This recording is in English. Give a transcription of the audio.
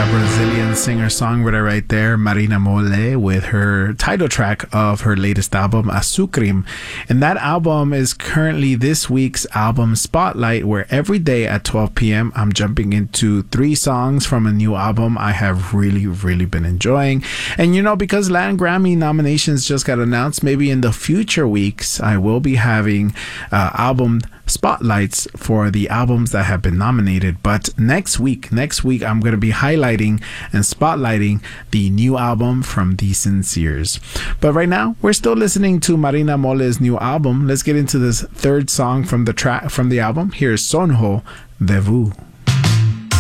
Brazilian singer-songwriter right there, Marina Mole, with her title track of her latest album, Azucrim. And that album is currently this week's album spotlight, where every day at 12 p.m. I'm jumping into 3 songs from a new album I have really been enjoying. And because Latin Grammy nominations just got announced, maybe in the future weeks I will be having album spotlights for the albums that have been nominated. But next week I'm going to be highlighting and spotlighting the new album from The Sinceres. But right now we're still listening to Marina Mole's new album. Let's get into this third song from the album. Here's Sonho de Vous.